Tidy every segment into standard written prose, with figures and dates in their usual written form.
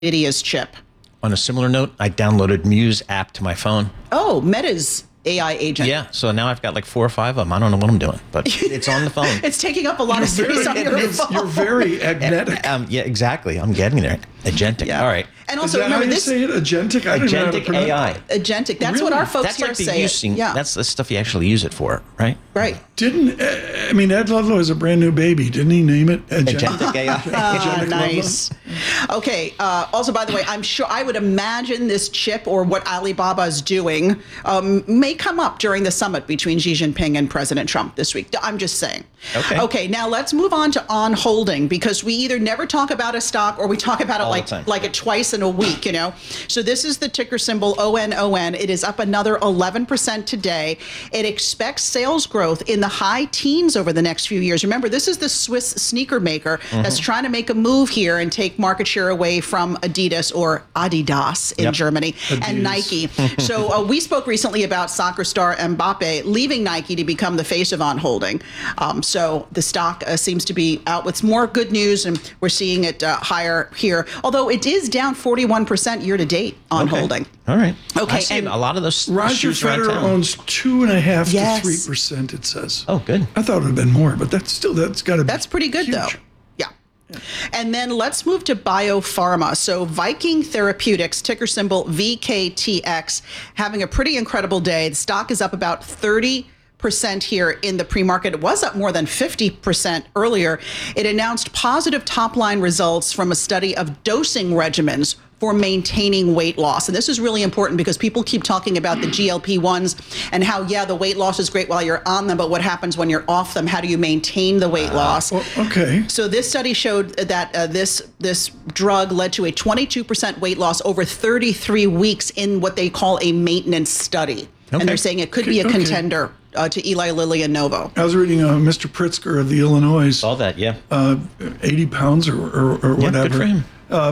NVIDIA's chip. On a similar note, I downloaded Muse app to my phone. Oh, Meta's AI agent. Yeah, so now I've got like 4 or 5 of them. I don't know what I'm doing, but it's on the phone. It's taking up a lot of space on your phone. You're very agnetic. Yeah, exactly. I'm getting there. Agentic. Yeah. All right. And Is also, that remember how you this say it? Agentic? I don't know how to Agentic pronounce AI. it. agentic. That's Really? what our folks That's here like the say. using. Yeah, That's the stuff you actually use it for, right? right. Ed Ludlow is a brand new baby. Didn't he name it? Agentic AI. Agentic Nice. Okay. Also, by the way, I'm sure I would imagine this chip or what Alibaba is doing may come up during the summit between Xi Jinping and President Trump this week. I'm just saying. Okay. Now let's move on to On Holding, because we either never talk about a stock or we talk about it like it twice in a week. So this is the ticker symbol ONON. It is up another 11% today. It expects sales growth in the high teens over the next few years. Remember, this is the Swiss sneaker maker that's trying to make a move here and take market share away from Adidas or Adidas in Germany and Nike. So we spoke recently about soccer star Mbappe leaving Nike to become the face of On Holding. So the stock seems to be out with more good news, and we're seeing it higher here, although it is down 41% year to date on Holding. All right. Okay. I see a lot of those. Roger shoes around Federer town. owns 2.5 Yes. to 3%, it says. Oh, good. I thought it would have been more, but that's got to be. That's pretty good, huge. though. Yeah. And then let's move to biopharma. So Viking Therapeutics, ticker symbol VKTX, having a pretty incredible day. The stock is up about 30% here in the pre-market. It was up more than 50% earlier. It announced positive top-line results from a study of dosing regimens for maintaining weight loss. And this is really important because people keep talking about the GLP-1s and how, the weight loss is great while you're on them, but what happens when you're off them? How do you maintain the weight loss? Well, okay. So this study showed that this drug led to a 22% weight loss over 33 weeks in what they call a maintenance study. And they're saying it could be a contender to Eli Lilly and Novo. I was reading Mr. Pritzker of the Illinois. Saw that, yeah. 80 pounds or whatever. Good for him.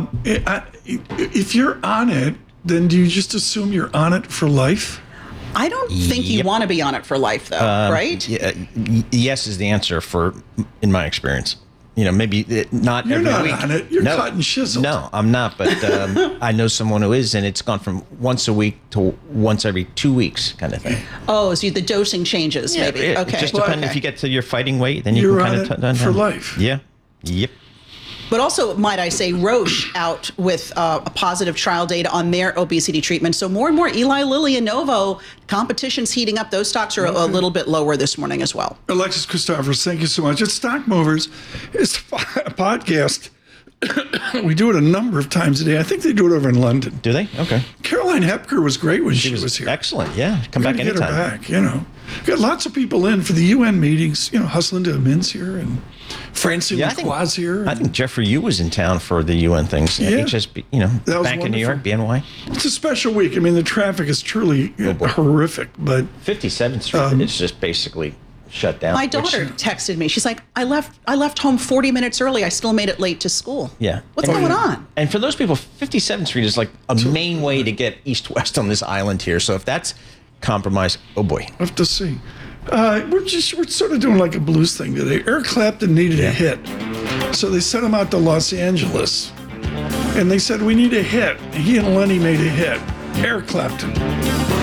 If you're on it, then do you just assume you're on it for life? I don't think you want to be on it for life, though, right? Yeah, yes is the answer in my experience. Maybe not You're every not week. on it. You're cut and chiseled. No, I'm not. But I know someone who is, and it's gone from once a week to once every 2 weeks kind of thing. Oh, so the dosing changes, maybe. It Okay. just depends. If you get to your fighting weight, then you You're can on kind it of for life. Yeah. Yep. But also, might I say, Roche out with a positive trial data on their obesity treatment. So more and more Eli Lilly and Novo, competition's heating up. Those stocks are a little bit lower this morning as well. Alexis Christophers, thank you so much. It's Stock Movers. It's a podcast. We do it a number of times a day. I think they do it over in London. Do they? Okay. Caroline Hepker was great when she was here. Excellent. Yeah. Come back Gotta get her anytime. back, Got lots of people in for the UN meetings. Hustling to Min's here and Francine Lacroix here. I think Jeffrey Yu was in town for the UN things. Yeah. HSB, That was Bank of New York, BNY. It's a special week. I mean, the traffic is truly horrific, but 57th Street is just basically shut down. My daughter texted me. She's like, I left home 40 minutes early. I still made it late to school. Yeah. What's going on? And for those people, 57th Street is like a main way to get east-west on this island here. So if that's compromised, oh boy. We'll have to see. We're sort of doing like a blues thing today. Eric Clapton needed a hit. So they sent him out to Los Angeles. And they said, we need a hit. He and Lenny made a hit. Eric Clapton.